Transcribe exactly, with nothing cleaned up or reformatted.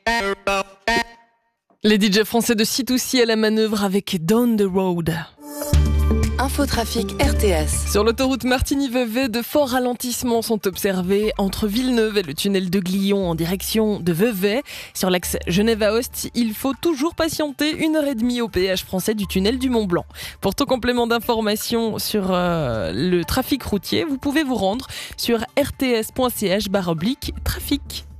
Les D J français de C deux C à la manœuvre avec Down the Road. Infotrafic R T S. Sur l'autoroute Martigny-Vevey, de forts ralentissements sont observés entre Villeneuve et le tunnel de Glion en direction de Vevey. Sur l'axe Genève-Aoste, il faut toujours patienter une heure et demie au péage français du tunnel du Mont-Blanc. Pour tout complément d'information sur euh, le trafic routier, vous pouvez vous rendre sur r t s point c h barre oblique trafic.